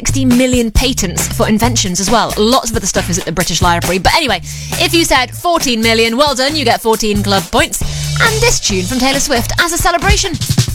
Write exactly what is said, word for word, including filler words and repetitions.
sixty million patents for inventions as well. Lots of other stuff is at the British Library. But anyway, if you said fourteen million, well done, you get fourteen club points. And this tune from Taylor Swift as a celebration.